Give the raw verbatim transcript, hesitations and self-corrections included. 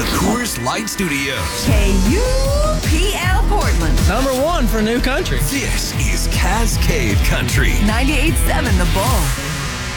the Coors Light Studios. K U P L Portland. Number one for new country. This is Cascade Country. ninety-eight point seven The Bull.